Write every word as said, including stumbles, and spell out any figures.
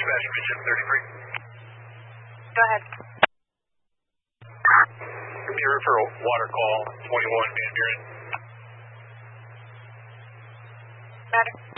dispatch from ship thirty-three. Go ahead. Here for a water call, twenty-one Van Buren. Matter.